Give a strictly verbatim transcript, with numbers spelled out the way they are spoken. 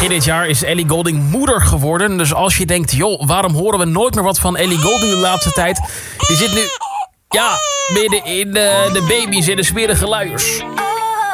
Begin dit jaar is Ellie Goulding moeder geworden. Dus als je denkt, joh, waarom horen we nooit meer wat van Ellie Goulding de laatste tijd? Die zit nu, ja, midden in de, de baby's en de smerige luiers.